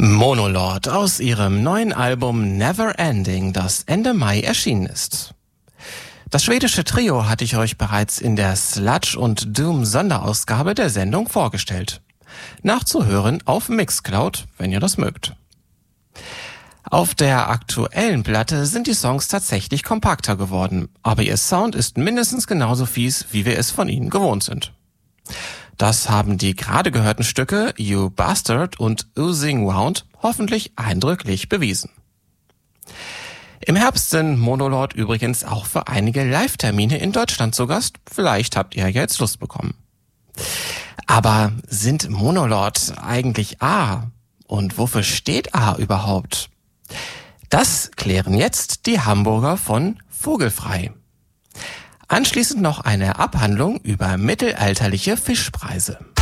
Monolord aus ihrem neuen Album Never Ending, das Ende Mai erschienen ist. Das schwedische Trio hatte ich euch bereits in der Sludge und Doom Sonderausgabe der Sendung vorgestellt. Nachzuhören auf Mixcloud, wenn ihr das mögt. Auf der aktuellen Platte sind die Songs tatsächlich kompakter geworden, aber ihr Sound ist mindestens genauso fies, wie wir es von ihnen gewohnt sind. Das haben die gerade gehörten Stücke You Bastard und Oozing Wound hoffentlich eindrücklich bewiesen. Im Herbst sind Monolord übrigens auch für einige Live-Termine in Deutschland zu Gast. Vielleicht habt ihr jetzt Lust bekommen. Aber sind Monolord eigentlich A? Und wofür steht A überhaupt? Das klären jetzt die Hamburger von Vogelfrei. Anschließend noch eine Abhandlung über mittelalterliche Fischpreise.